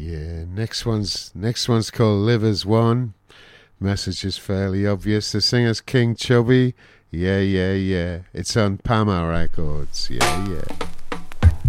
Yeah, next one's called Live as One. Message is fairly obvious. The singer's King Chubby. Yeah, yeah, yeah. It's on Pama Records. Yeah, yeah.